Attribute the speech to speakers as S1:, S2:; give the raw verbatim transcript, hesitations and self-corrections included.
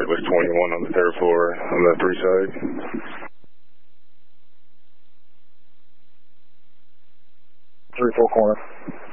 S1: It was twenty-one on the third floor on the three side.
S2: three four corner.